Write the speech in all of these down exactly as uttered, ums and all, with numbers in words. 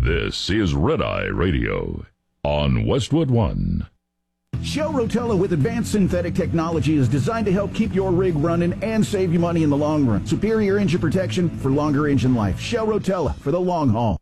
This is Red Eye Radio on Westwood One. Shell Rotella with advanced synthetic technology is designed to help keep your rig running and save you money in the long run. Superior engine protection for longer engine life. Shell Rotella for the long haul.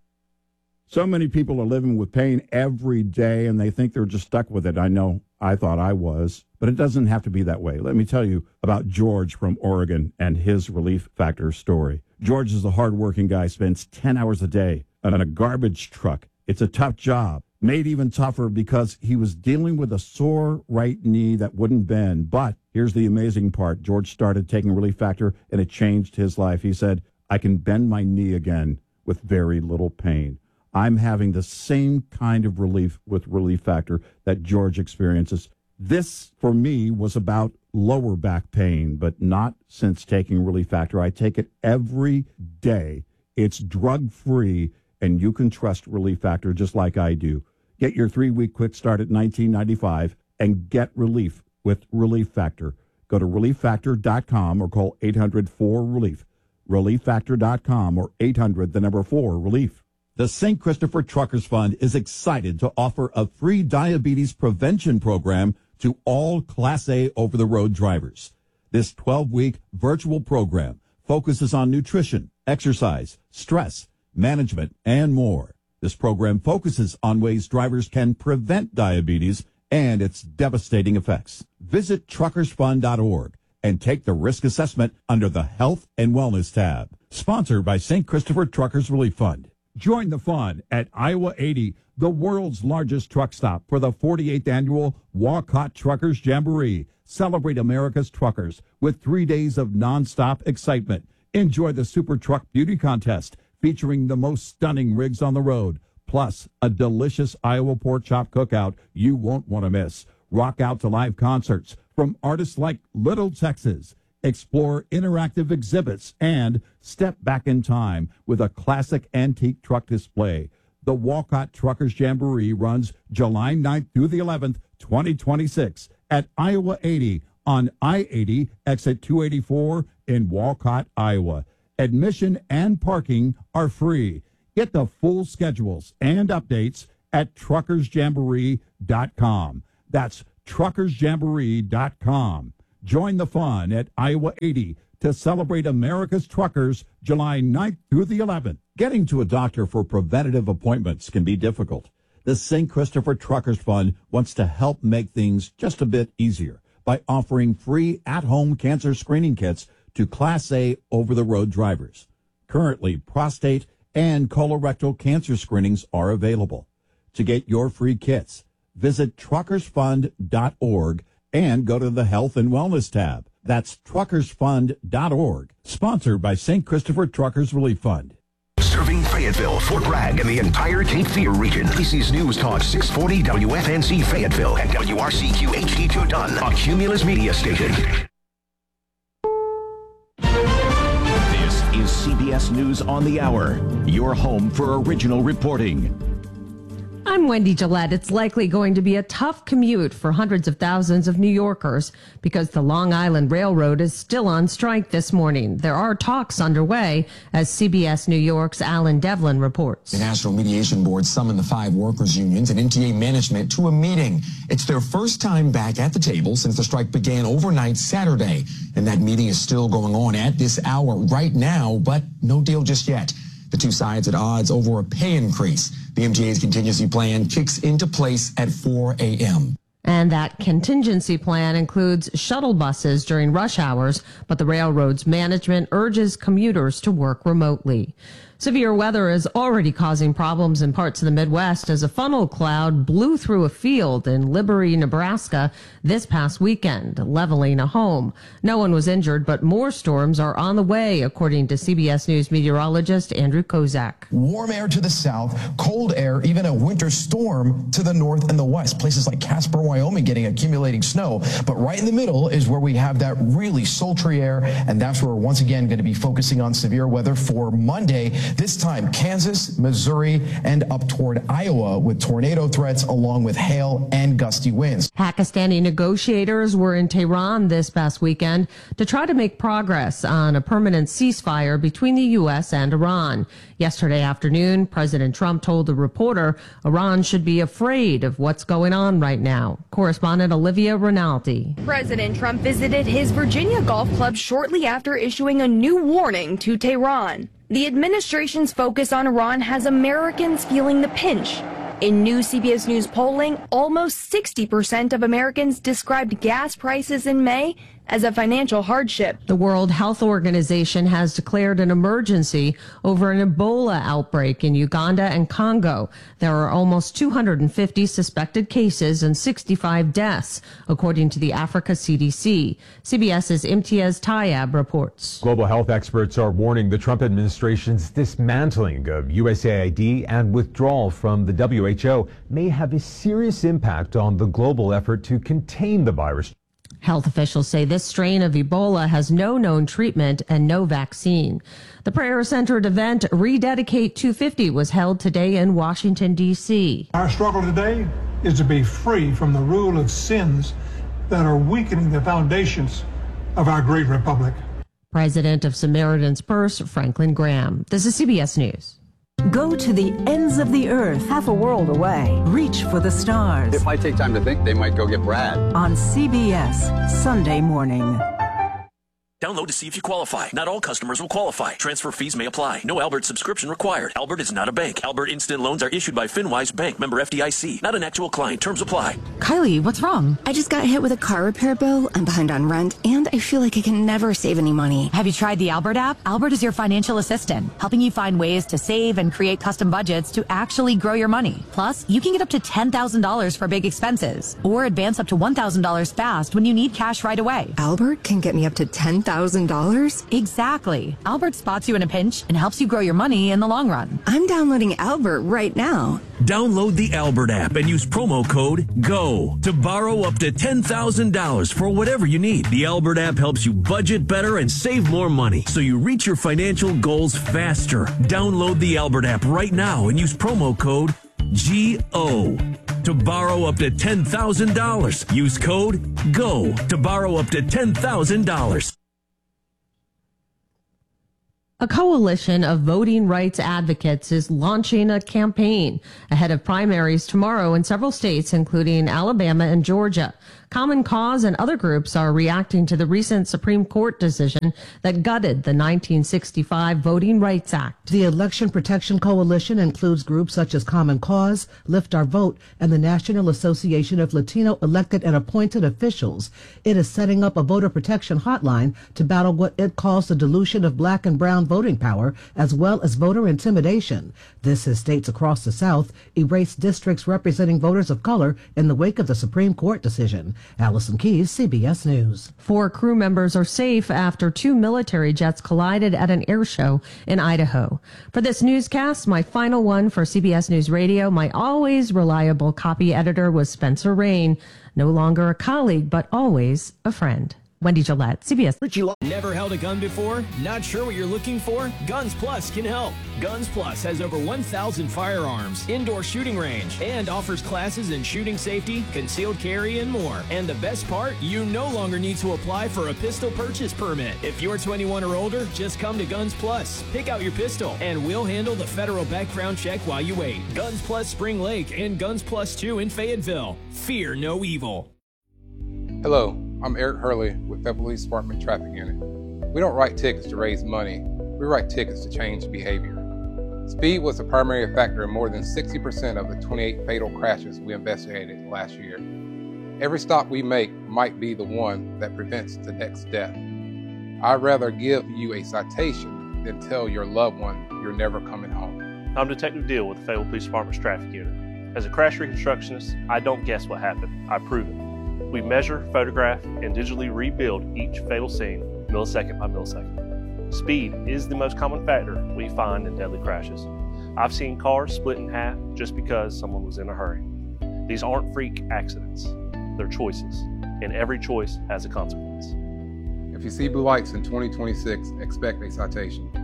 So many people are living with pain every day, and they think they're just stuck with it. I know I thought I was, but it doesn't have to be that way. Let me tell you about George from Oregon and his Relief Factor story. George is a hardworking guy, spends ten hours a day on a garbage truck. It's a tough job, made even tougher because he was dealing with a sore right knee that wouldn't bend. But here's the amazing part. George started taking Relief Factor, and it changed his life. He said, I can bend my knee again with very little pain. I'm having the same kind of relief with Relief Factor that George experiences. This, for me, was about lower back pain, but not since taking Relief Factor. I take it every day. It's drug-free, and you can trust Relief Factor just like I do. Get your three-week quick start at nineteen ninety-five dollars and get relief with Relief Factor. Go to relief factor dot com or call eight hundred four relief. relief factor dot com or eight hundred, the number four, relief. The Saint Christopher Truckers Fund is excited to offer a free diabetes prevention program to all Class A over-the-road drivers. This twelve-week virtual program focuses on nutrition, exercise, stress, management, and more. This program focuses on ways drivers can prevent diabetes and its devastating effects. Visit truckers fund dot org and take the risk assessment under the Health and Wellness tab. Sponsored by Saint Christopher Truckers Relief Fund. Join the fun at Iowa eighty, the world's largest truck stop, for the forty-eighth annual Walcott Truckers Jamboree. Celebrate America's truckers with three days of nonstop excitement. Enjoy the Super Truck Beauty Contest featuring the most stunning rigs on the road, plus a delicious Iowa pork chop cookout you won't want to miss. Rock out to live concerts from artists like Little Texas. Explore interactive exhibits and step back in time with a classic antique truck display. The Walcott Truckers Jamboree runs July ninth through the eleventh, twenty twenty-six at Iowa eighty on I eighty, exit two eighty-four in Walcott, Iowa. Admission and parking are free. Get the full schedules and updates at truckers jamboree dot com. That's truckers jamboree dot com. Join the fun at Iowa eighty to celebrate America's truckers July ninth through the eleventh. Getting to a doctor for preventative appointments can be difficult. The Saint Christopher Truckers Fund wants to help make things just a bit easier by offering free at-home cancer screening kits to Class A over-the-road drivers. Currently, prostate and colorectal cancer screenings are available. To get your free kits, visit truckers fund dot org and go to the Health and Wellness tab. That's truckers fund dot org. Sponsored by Saint Christopher Truckers Relief Fund. Serving Fayetteville, Fort Bragg, and the entire Cape Fear region. This is News Talk six forty W F N C Fayetteville and W R C Q H D two Dunn, a Cumulus media station. This is C B S News on the Hour, your home for original reporting. I'm Wendy Gillette. It's likely going to be a tough commute for hundreds of thousands of New Yorkers because the Long Island Railroad is still on strike this morning. There are talks underway, as C B S New York's Alan Devlin reports. The National Mediation Board summoned the five workers' unions and N T A management to a meeting. It's their first time back at the table since the strike began overnight Saturday. And that meeting is still going on at this hour right now, but no deal just yet. The two sides at odds over a pay increase. The M T A's contingency plan kicks into place at four a.m. And that contingency plan includes shuttle buses during rush hours, but the railroad's management urges commuters to work remotely. Severe weather is already causing problems in parts of the Midwest as a funnel cloud blew through a field in Liberty, Nebraska this past weekend, leveling a home. No one was injured, but more storms are on the way, according to C B S News meteorologist Andrew Kozak. Warm air to the south, cold air, even a winter storm to the north and the west. Places like Casper, Wyoming getting accumulating snow. But right in the middle is where we have that really sultry air, and that's where we're once again going to be focusing on severe weather for Monday. This time, Kansas, Missouri, and up toward Iowa with tornado threats along with hail and gusty winds. Pakistani negotiators were in Tehran this past weekend to try to make progress on a permanent ceasefire between the U S and Iran. Yesterday afternoon, President Trump told a reporter Iran should be afraid of what's going on right now. Correspondent Olivia Rinaldi. President Trump visited his Virginia golf club shortly after issuing a new warning to Tehran. The administration's focus on Iran has Americans feeling the pinch. In new C B S News polling, almost sixty percent of Americans described gas prices in May as a financial hardship. The World Health Organization has declared an emergency over an Ebola outbreak in Uganda and Congo. There are almost two hundred fifty suspected cases and sixty-five deaths, according to the Africa C D C. CBS's Imtiaz Tayeb reports. Global health experts are warning the Trump administration's dismantling of U S A I D and withdrawal from the W H O may have a serious impact on the global effort to contain the virus. Health officials say this strain of Ebola has no known treatment and no vaccine. The prayer-centered event Rededicate two fifty was held today in Washington, D C. Our struggle today is to be free from the rule of sins that are weakening the foundations of our great republic. President of Samaritan's Purse, Franklin Graham. This is C B S News. Go to the ends of the earth, half a world away. Reach for the stars. If I take time to think, they might go get Brad. On C B S, Sunday morning. Download to see if you qualify. Not all customers will qualify. Transfer fees may apply. No Albert subscription required. Albert is not a bank. Albert Instant Loans are issued by FinWise Bank, member F D I C. Not an actual client. Terms apply. Kylie, what's wrong? I just got hit with a car repair bill. I'm behind on rent, and I feel like I can never save any money. Have you tried the Albert app? Albert is your financial assistant, helping you find ways to save and create custom budgets to actually grow your money. Plus, you can get up to ten thousand dollars for big expenses, or advance up to one thousand dollars fast when you need cash right away. Albert can get me up to ten thousand dollars? Exactly. Albert spots you in a pinch and helps you grow your money in the long run. I'm downloading Albert right now. Download the Albert app and use promo code GO to borrow up to ten thousand dollars for whatever you need. The Albert app helps you budget better and save more money so you reach your financial goals faster. Download the Albert app right now and use promo code G O to borrow up to ten thousand dollars. Use code GO to borrow up to ten thousand dollars. A coalition of voting rights advocates is launching a campaign ahead of primaries tomorrow in several states, including Alabama and Georgia. Common Cause and other groups are reacting to the recent Supreme Court decision that gutted the nineteen sixty-five Voting Rights Act. The Election Protection Coalition includes groups such as Common Cause, Lift Our Vote, and the National Association of Latino Elected and Appointed Officials. It is setting up a voter protection hotline to battle what it calls the dilution of black and brown voting power, as well as voter intimidation. This as states across the South erase districts representing voters of color in the wake of the Supreme Court decision. Allison Keyes, C B S News. Four crew members are safe after two military jets collided at an air show in Idaho. For this newscast, my final one for C B S News Radio, my always reliable copy editor was Spencer Rain, no longer a colleague, but always a friend. Wendy Gillette, C B S. Never held a gun before? Not sure what you're looking for? Guns Plus can help. Guns Plus has over one thousand firearms, indoor shooting range, and offers classes in shooting safety, concealed carry, and more. And the best part? You no longer need to apply for a pistol purchase permit. If you're twenty-one or older, just come to Guns Plus. Pick out your pistol, and we'll handle the federal background check while you wait. Guns Plus Spring Lake and Guns Plus two in Fayetteville. Fear no evil. Hello. I'm Eric Hurley with the Police Department Traffic Unit. We don't write tickets to raise money, we write tickets to change behavior. Speed was the primary factor in more than sixty percent of the twenty-eight fatal crashes we investigated last year. Every stop we make might be the one that prevents the next death. I'd rather give you a citation than tell your loved one you're never coming home. I'm Detective Deal with the Fayetteville Police Department's Traffic Unit. As a crash reconstructionist, I don't guess what happened, I prove it. We measure, photograph, and digitally rebuild each fatal scene millisecond by millisecond. Speed is the most common factor we find in deadly crashes. I've seen cars split in half just because someone was in a hurry. These aren't freak accidents, they're choices, and every choice has a consequence. If you see blue lights in twenty twenty-six, expect a citation.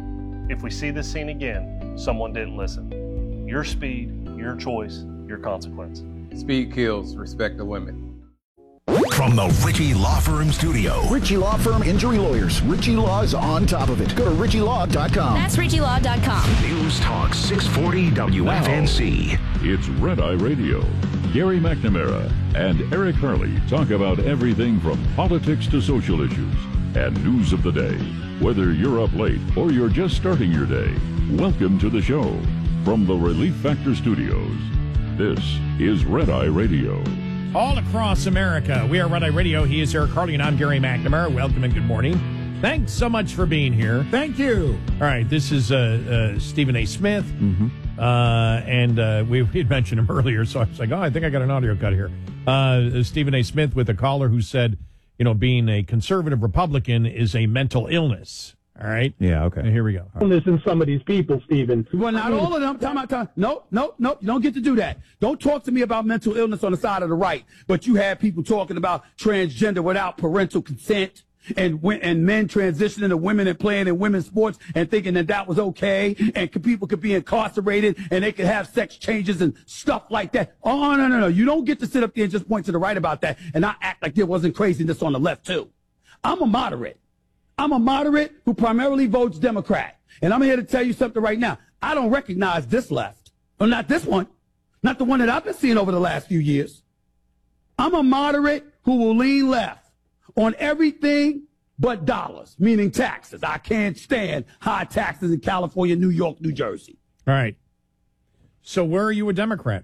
If we see this scene again, someone didn't listen. Your speed, your choice, your consequence. Speed kills, respect the limit. From the Ritchie Law Firm studio. Ritchie Law Firm Injury Lawyers. Ritchie Law is on top of it. Go to ritchie law dot com. That's ritchie law dot com. News Talk six forty W F N C. It's Red Eye Radio. Gary McNamara and Eric Hurley talk about everything from politics to social issues and news of the day. Whether you're up late or you're just starting your day, welcome to the show. From the Relief Factor Studios, this is Red Eye Radio. All across America, we are Red Eye Radio. He is Eric Harley, and I'm Gary McNamara. Welcome and good morning. Thanks so much for being here. Thank you. All right, this is uh, uh, Stephen A. Smith, mm-hmm. uh, and uh, we had mentioned him earlier, so I was like, oh, I think I got an audio cut here. Uh, Stephen A. Smith with a caller who said, you know, being a conservative Republican is a mental illness. All right? Yeah, okay. And here we go. Listen, some of these people, Stephen. Well, not all of them. Time out, time. No, no, no. You don't get to do that. Don't talk to me about mental illness on the side of the right. But you have people talking about transgender without parental consent and and men transitioning to women and playing in women's sports and thinking that that was okay. And people could be incarcerated and they could have sex changes and stuff like that. Oh, no, no, no. You don't get to sit up there and just point to the right about that and not act like there wasn't craziness on the left, too. I'm a moderate. I'm a moderate who primarily votes Democrat. And I'm here to tell you something right now. I don't recognize this left. Or not this one. Not the one that I've been seeing over the last few years. I'm a moderate who will lean left on everything but dollars, meaning taxes. I can't stand high taxes in California, New York, New Jersey. All right. So where are you a Democrat?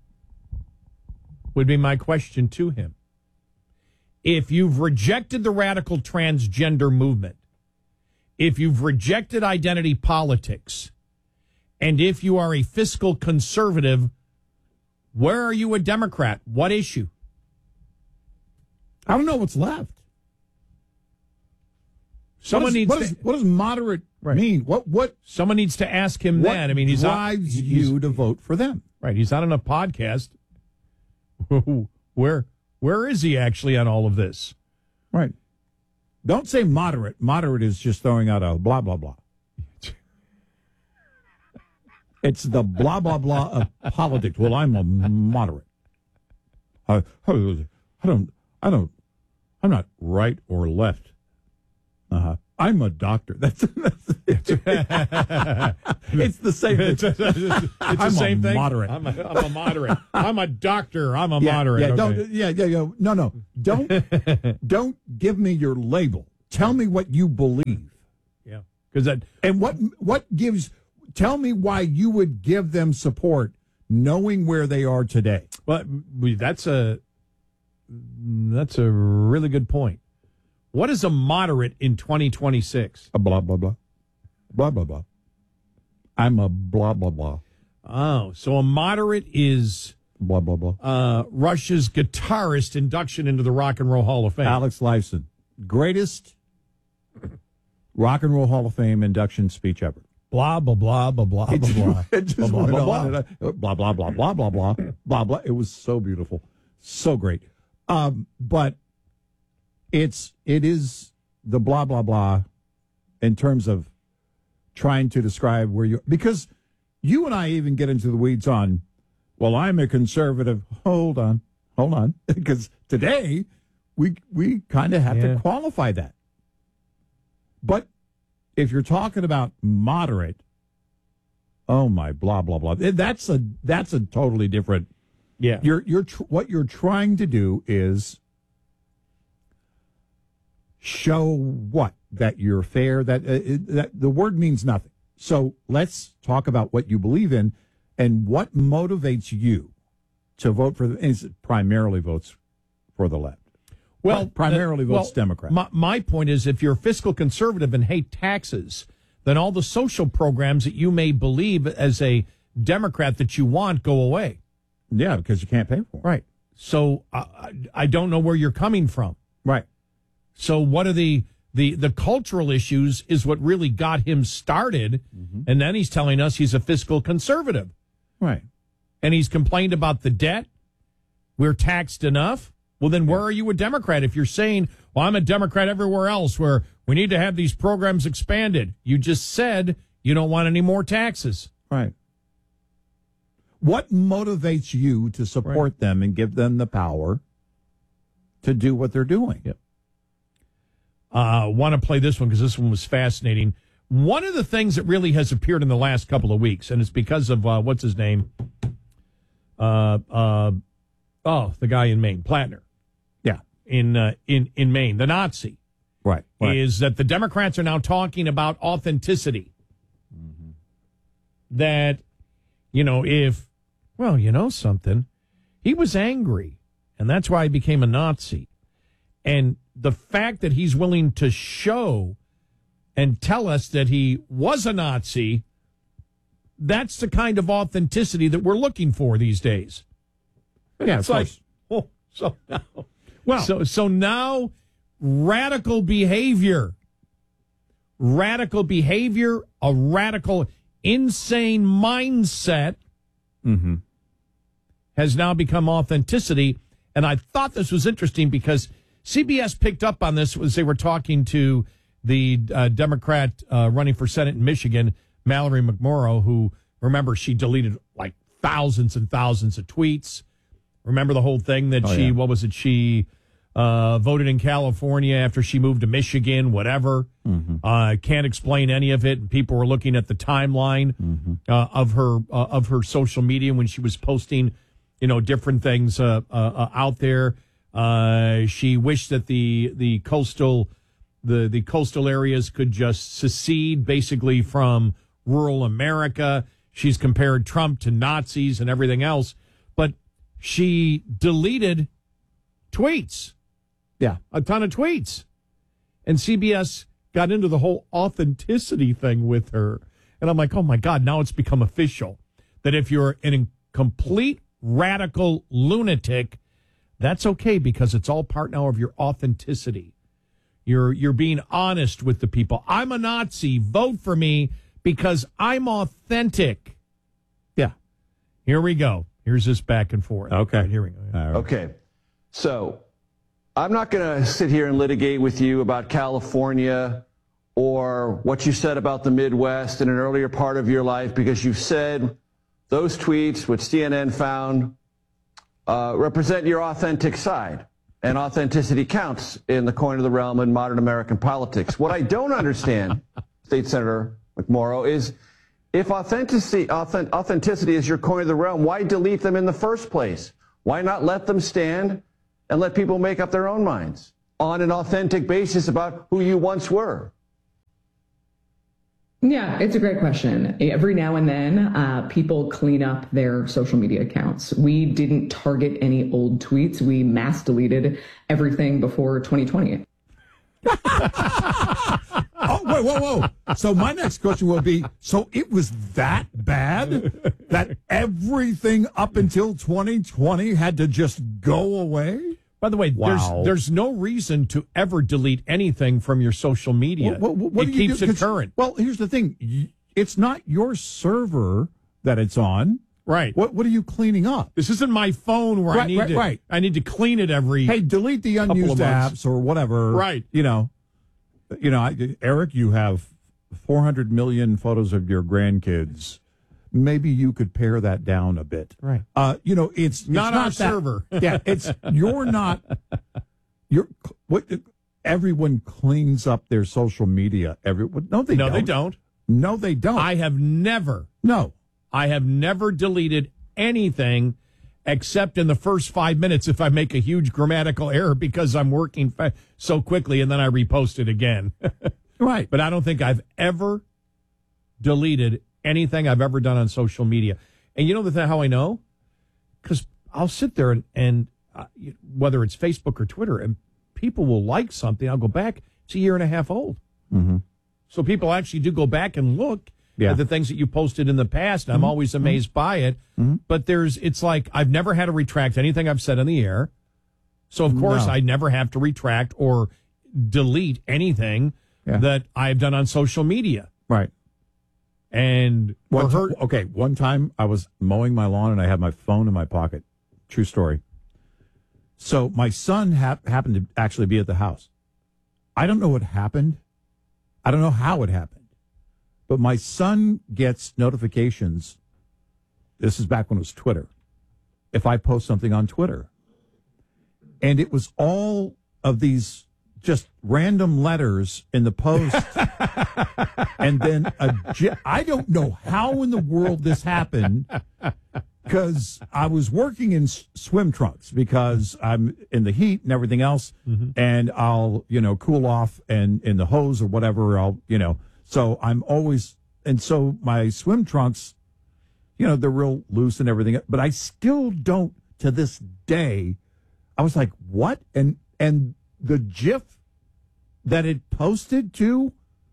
Would be my question to him. If you've rejected the radical transgender movement, if you've rejected identity politics, and if you are a fiscal conservative, where are you a Democrat? What issue? I don't know what's left. Someone what, is, needs what, to, is, what does moderate right. mean? What what? Someone needs to ask him what that. I mean, he's drives on, you he's, to vote for them. Right. He's on a podcast. Where where is he actually on all of this? Right. Don't say moderate. Moderate is just throwing out a blah blah blah. It's the blah blah blah of politics. Well, I'm a moderate. I, I don't. I don't. I'm not right or left. Uh huh. I'm a doctor. That's, that's it's the same. It's, it's, it's the I'm same a thing. Moderate. I'm a, I'm a moderate. I'm a doctor. I'm a yeah, moderate. Yeah, okay. don't, yeah, yeah, yeah. No, no. Don't don't give me your label. Tell me what you believe. Yeah, because that and what what gives. Tell me why you would give them support, knowing where they are today. Well, that's a that's a really good point. What is a moderate in twenty twenty-six? A blah, blah, blah. Blah, blah, blah. I'm a blah, blah, blah. Oh, so a moderate is... Blah, blah, blah. Uh, Rush's guitarist induction into the Rock and Roll Hall of Fame. Alex Lifeson. Greatest Rock and Roll Hall of Fame induction speech ever. Blah, blah, blah, blah, blah, blah, blah. It just blah, blah, blah, blah, blah, blah, blah, blah, blah, blah, blah, blah. It was so beautiful. So great. Um, but... It's it is the blah blah blah in terms of trying to describe where you because you and I even get into the weeds on, well, I'm a conservative. Hold on, hold on, because today we we kind of have yeah. to qualify that. But if you're talking about moderate, oh my blah blah blah, that's a that's a totally different. Yeah, you're you're tr- what you're trying to do is. Show what? That you're fair, that, uh, that the word means nothing. So let's talk about what you believe in and what motivates you to vote for the, is primarily votes for the left. Well, primarily uh, votes well, Democrat. My, my point is if you're a fiscal conservative and hate taxes, then all the social programs that you may believe as a Democrat that you want go away. Yeah, because you can't pay for them. Right. So uh, I don't know where you're coming from. Right. So what are the, the, the cultural issues is what really got him started. Mm-hmm. And then he's telling us he's a fiscal conservative. Right. And he's complained about the debt. We're taxed enough. Well, then where are you a Democrat? If you're saying, well, I'm a Democrat everywhere else where we need to have these programs expanded. You just said You don't want any more taxes. Right. What motivates you to support right. them and give them the power to do what they're doing? Yep. Uh, want to play this one because this one was fascinating. One of the things that really has appeared in the last couple of weeks, and it's because of, uh, what's his name? Uh, uh, oh, the guy in Maine, Plattner. Yeah. In, uh, in, in Maine, the Nazi. Right, right. Is that the Democrats are now talking about authenticity. Mm-hmm. That, you know, if, well, you know something, he was angry, and that's why he became a Nazi. And the fact that he's willing to show and tell us that he was a Nazi, that's the kind of authenticity that we're looking for these days. Yeah, it's like, oh, so now, well, so so now, radical behavior, radical behavior, a radical, insane mindset mm-hmm. has now become authenticity. And I thought this was interesting because C B S picked up on this as they were talking to the uh, Democrat uh, running for Senate in Michigan, Mallory McMorrow, who, remember, she deleted like thousands and thousands of tweets. Remember the whole thing that oh, she, yeah. what was it, she uh, voted in California after she moved to Michigan, whatever. Mm-hmm. Uh, can't explain any of it. People were looking at the timeline mm-hmm. uh, of her uh, of her social media when she was posting, you know, different things uh, uh, uh, out there. Uh, she wished that the the coastal the the coastal areas could just secede, basically, from rural America. She's compared Trump to Nazis and everything else, but she deleted tweets. Yeah, a ton of tweets, and C B S got into the whole authenticity thing with her, and I'm like, oh my God, now it's become official that if you're an complete radical lunatic, that's okay because it's all part now of your authenticity. You're you're being honest with the people. I'm a Nazi. Vote for me because I'm authentic. Yeah. Here we go. Here's this back and forth. Okay. Right, here we go. Right. Okay. So I'm not going to sit here and litigate with you about California or what you said about the Midwest in an earlier part of your life because you've said those tweets, which C N N found, uh, represent your authentic side. And authenticity counts in the coin of the realm in modern American politics. What I don't understand, State Senator McMorrow, is if authenticity, authentic, authenticity is your coin of the realm, why delete them in the first place? Why not let them stand and let people make up their own minds on an authentic basis about who you once were? Yeah, it's a great question. Every now and then, uh, people clean up their social media accounts. We didn't target any old tweets. We mass deleted everything before twenty twenty. Oh, wait, whoa, whoa. So my next question will be, so it was that bad that everything up until twenty twenty had to just go away? By the way, wow. there's there's no reason to ever delete anything from your social media. What, what, what it do you keeps do? it current. Well, here's the thing. It's not your server that it's on. Right. What What are you cleaning up? This isn't my phone where right, I need right, to right. I need to clean it every Hey, delete the unused apps or whatever. Right. You know, you know, Eric, you have four hundred million photos of your grandkids. Maybe you could pare that down a bit. Right. Uh, you know, it's, it's not, not our that, server. Yeah, it's you're not you're what everyone cleans up their social media. Everyone no they no, don't. they don't. No, they don't. I have never No. I have never deleted anything except in the first five minutes if I make a huge grammatical error because I'm working fa- so quickly and then I repost it again. Right. But I don't think I've ever deleted anything I've ever done on social media. And you know the th- how I know? Because I'll sit there and, and uh, whether it's Facebook or Twitter, and people will like something. I'll go back. It's a year and a half old. Mm-hmm. So people actually do go back and look yeah. at the things that you posted in the past. I'm mm-hmm. always amazed mm-hmm. by it. Mm-hmm. But there's, it's like I've never had to retract anything I've said on the air. So, of course, no. I never have to retract or delete anything yeah. that I've done on social media. Right. And one for her, t- okay, one time I was mowing my lawn and I had my phone in my pocket. True story. So my son hap- happened to actually be at the house. I don't know what happened. I don't know how it happened. but my son gets notifications. This is back when it was Twitter. If I post something on Twitter. And it was all of these just random letters in the post. And then a, I don't know how in the world this happened, because I was working in s- swim trunks because I'm in the heat and everything else. Mm-hmm. And I'll, you know, cool off and in the hose or whatever. I'll, you know, so I'm always, and so my swim trunks, you know, they're real loose and everything, but I still don't, to this day, I was like, what? And, and the GIF that it posted to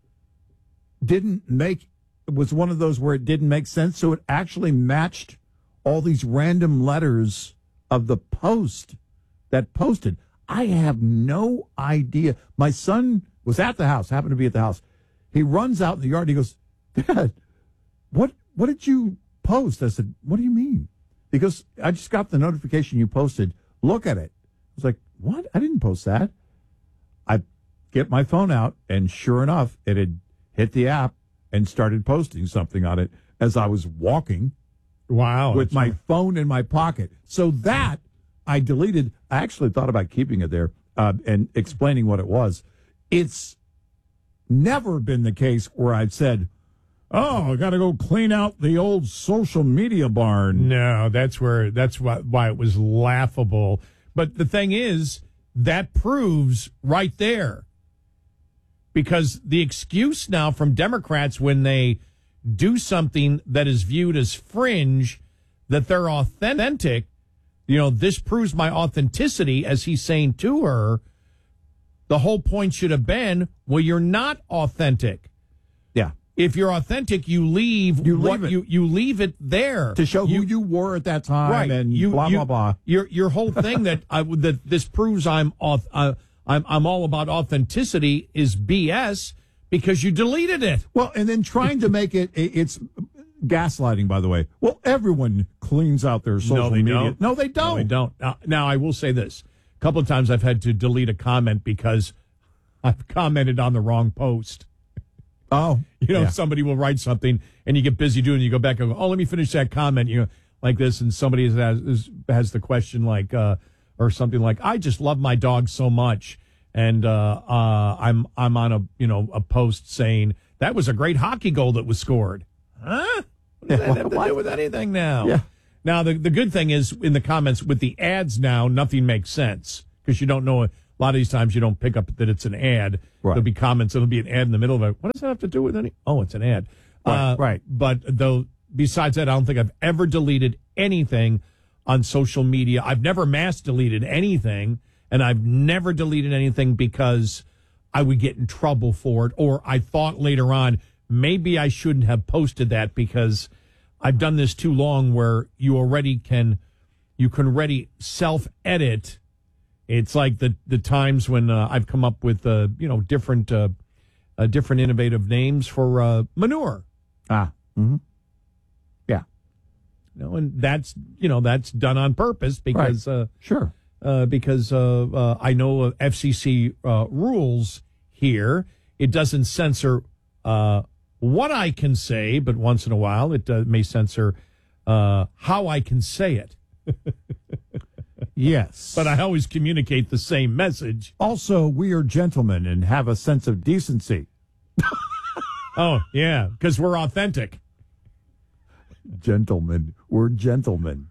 didn't make, it was one of those where it didn't make sense. So it actually matched all these random letters of the post that posted. I have no idea. My son was at the house, happened to be at the house. He runs out in the yard. And he goes, Dad, what, what did you post? I said, what do you mean? He goes, I just got the notification you posted. Look at it. I was like, what? I didn't post that. I get my phone out, and sure enough, it had hit the app and started posting something on it as I was walking. Wow. With my phone in my pocket. So that I deleted. I actually thought about keeping it there uh, and explaining what it was. It's never been the case where I've said, oh, I got to go clean out the old social media barn. No, that's where, that's why, why it was laughable. But the thing is, that proves right there. Because the excuse now from Democrats when they do something that is viewed as fringe, that they're authentic, you know, this proves my authenticity, as he's saying to her. The whole point should have been, well, you're not authentic. Yeah. If you're authentic, you leave You what leave it. you you leave it there To show you, who you were at that time right. and you, blah, you, blah, blah. Your your whole thing that I would that this proves I'm auth, uh, I'm I'm all about authenticity is B S because you deleted it. Well, and then trying to make it, it it's gaslighting, by the way. Well, everyone cleans out their social no, they media. Don't. No, they don't. No, they don't. Now, now, I will say this. A couple of times I've had to delete a comment because I've commented on the wrong post. Oh, you know, yeah. somebody will write something and you get busy doing it. You go back and go, oh, let me finish that comment, you know, like this. And somebody has, has the question like, uh, or something like, I just love my dog so much. And, uh, uh, I'm, I'm on a, you know, a post saying that was a great hockey goal that was scored. Huh? What does that have to do with anything now? Yeah. Now, the, the good thing is in the comments with the ads now, nothing makes sense because you don't know. A lot of these times you don't pick up that it's an ad. Right. There'll be comments. It'll be an ad in the middle of it. What does that have to do with any? Oh, it's an ad. Right, Uh, right. But though, besides that, I don't think I've ever deleted anything on social media. I've never mass deleted anything, and I've never deleted anything because I would get in trouble for it, or I thought later on maybe I shouldn't have posted that because I've done this too long where you already can, you can already self-edit. It's like the, the times when uh, I've come up with, uh, you know, different, uh, uh, different innovative names for uh, manure. Ah, mm-hmm. Yeah. You know, and that's, you know, that's done on purpose because, Right. uh, Sure. uh, because uh, uh, I know uh, F C C uh, rules here. It doesn't censor uh, what I can say, but once in a while it uh, may censor uh, how I can say it. Yes. But I always communicate the same message. Also, we are gentlemen and have a sense of decency. Oh, yeah, because we're authentic. Gentlemen. We're gentlemen.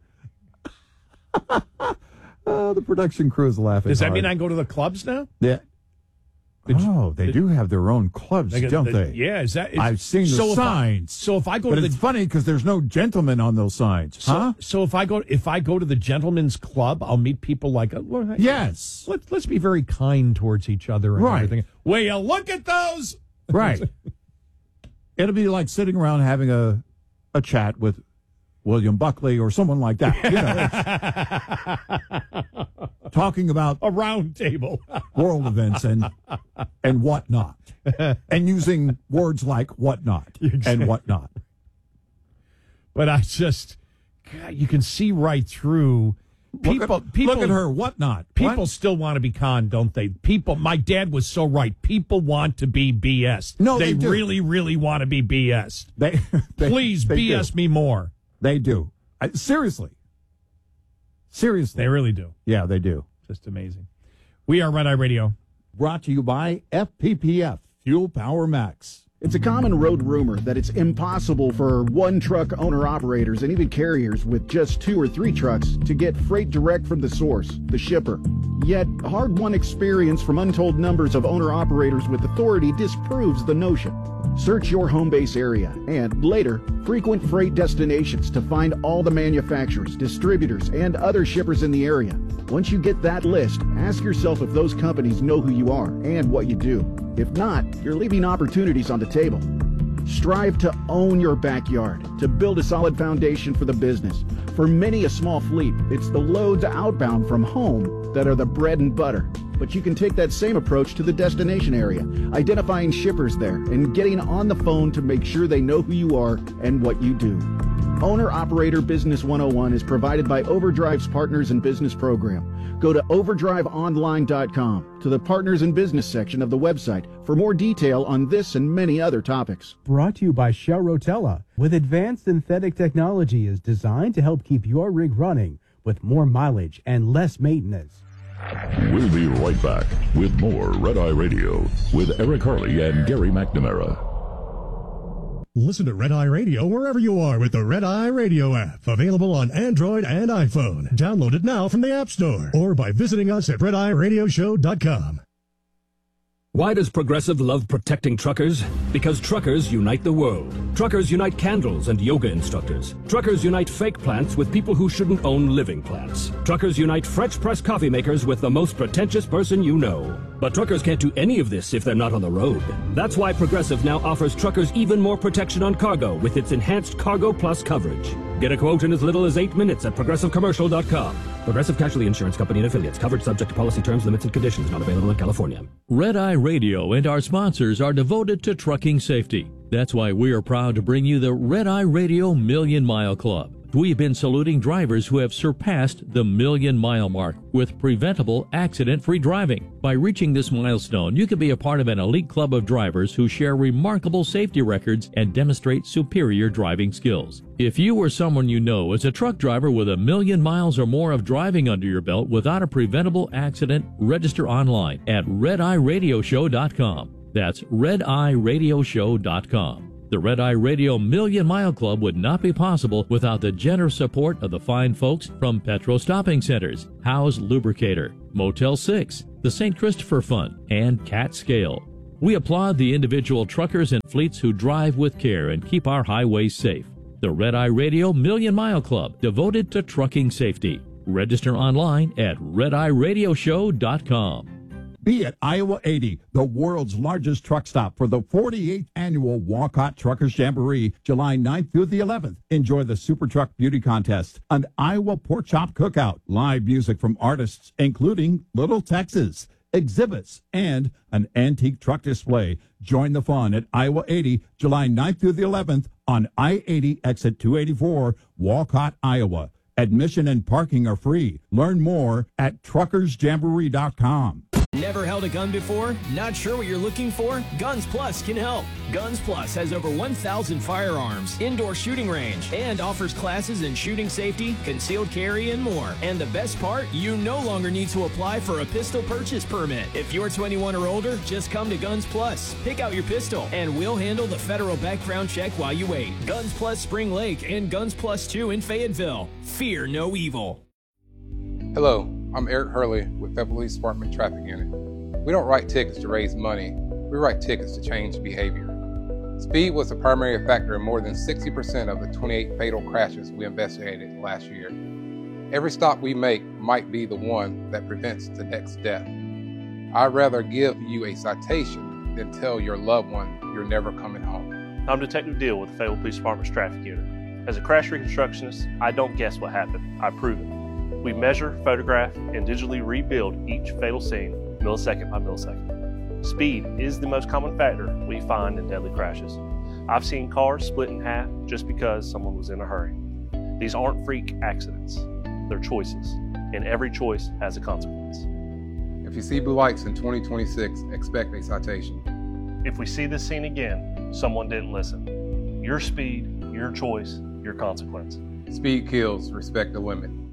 Oh, the production crew is laughing. Does that hard. mean I go to the clubs now? Yeah. Did you- Oh, they did- do have their own clubs, They got- don't they- they? yeah, is that- is- I've seen the so if I- signs. so if I go but to the- it's funny because there's no gentlemen on those signs, So, huh? so if I go if I go to the gentleman's club, I'll meet people like uh, well, hey, Yes. Let's let's be very kind towards each other and Right. everything. Will you look at those? Right. It'll be like sitting around having a a chat with William Buckley or someone like that. You know, talking about a round table, world events and and whatnot, and using words like whatnot and whatnot. But I just, God, you can see right through People, at, people, look at her. What not? People What? still want to be conned, don't they? People. My dad was so right. People want to be B S. No, they, they do. really, really want to be B S. They, they Please they B S do. me more. They do. I, seriously. Seriously. They really do. Yeah, they do. Just amazing. We are Red Eye Radio. Brought to you by F P P F, Fuel Power Max. It's a common road rumor that it's impossible for one-truck owner-operators and even carriers with just two or three trucks to get freight direct from the source, the shipper. Yet, hard-won experience from untold numbers of owner-operators with authority disproves the notion. Search your home base area and, later, frequent freight destinations to find all the manufacturers, distributors, and other shippers in the area. Once you get that list, ask yourself if those companies know who you are and what you do. If not, you're leaving opportunities on the table. Strive to own your backyard, to build a solid foundation for the business. For many a small fleet, it's the loads outbound from home that are the bread and butter. But you can take that same approach to the destination area, identifying shippers there and getting on the phone to make sure they know who you are and what you do. Owner-Operator Business one oh one is provided by Overdrive's Partners in Business program. Go to overdrive online dot com to the Partners in Business section of the website for more detail on this and many other topics. Brought to you by Shell Rotella, with advanced synthetic technology is designed to help keep your rig running with more mileage and less maintenance. We'll be right back with more Red Eye Radio with Eric Harley and Gary McNamara. Listen to Red Eye Radio wherever you are with the Red Eye Radio app. Available on Android and iPhone. Download it now from the App Store or by visiting us at red eye radio show dot com. Why does Progressive love protecting truckers? Because truckers unite the world. Truckers unite candles and yoga instructors. Truckers unite fake plants with people who shouldn't own living plants. Truckers unite French press coffee makers with the most pretentious person you know. But truckers can't do any of this if they're not on the road. That's why Progressive now offers truckers even more protection on cargo with its enhanced Cargo Plus coverage. Get a quote in as little as eight minutes at progressive commercial dot com. Progressive Casualty Insurance Company and Affiliates. Coverage subject to policy terms, limits, and conditions. Not available in California. Red Eye Radio and our sponsors are devoted to trucking safety. That's why we are proud to bring you the Red Eye Radio Million Mile Club. We've been saluting drivers who have surpassed the million mile mark with preventable accident-free driving. By reaching this milestone, you can be a part of an elite club of drivers who share remarkable safety records and demonstrate superior driving skills. If you or someone you know is a truck driver with a million miles or more of driving under your belt without a preventable accident, register online at red eye radio show dot com. That's red eye radio show dot com. The Red Eye Radio Million Mile Club would not be possible without the generous support of the fine folks from Petro Stopping Centers, Howe's Lubricator, Motel six, the Saint Christopher Fund, and Cat Scale. We applaud the individual truckers and fleets who drive with care and keep our highways safe. The Red Eye Radio Million Mile Club, devoted to trucking safety. Register online at red eye radio show dot com. Be at Iowa eighty, the world's largest truck stop for the forty-eighth annual Walcott Truckers Jamboree, July ninth through the eleventh. Enjoy the Super Truck Beauty Contest, an Iowa Pork Chop Cookout, live music from artists including Little Texas, exhibits, and an antique truck display. Join the fun at Iowa eighty, July ninth through the eleventh on I eighty exit two eighty-four, Walcott, Iowa. Admission and parking are free. Learn more at truckers jamboree dot com. Never held a gun before? Not sure what you're looking for? Guns Plus can help. Guns Plus has over one thousand firearms, indoor shooting range, and offers classes in shooting safety, concealed carry, and more. And the best part? You no longer need to apply for a pistol purchase permit. If you're twenty-one or older, just come to Guns Plus. Pick out your pistol, and we'll handle the federal background check while you wait. Guns Plus Spring Lake and Guns Plus two in Fayetteville. Fear no evil. Hello, I'm Eric Hurley with Fayetteville Police Department Traffic Unit. We don't write tickets to raise money, we write tickets to change behavior. Speed was the primary factor in more than sixty percent of the twenty-eight fatal crashes we investigated last year. Every stop we make might be the one that prevents the next death. I'd rather give you a citation than tell your loved one you're never coming home. I'm Detective Deal with the Fayetteville Police Department's Traffic Unit. As a crash reconstructionist, I don't guess what happened, I prove it. We measure, photograph, and digitally rebuild each fatal scene millisecond by millisecond. Speed is the most common factor we find in deadly crashes. I've seen cars split in half just because someone was in a hurry. These aren't freak accidents, they're choices. and every choice has a consequence. If you see blue lights in twenty twenty-six, expect a citation. If we see this scene again, someone didn't listen. Your speed, your choice, your consequence. Speed kills, respect the limit.